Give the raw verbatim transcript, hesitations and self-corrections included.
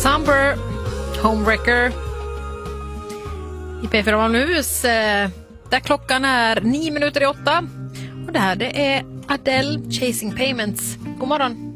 Thumper, Homewrecker i P fyra Malmöhus, eh, där klockan är nio minuter i åtta. Och det här det är Adele, Chasing Payments. God morgon.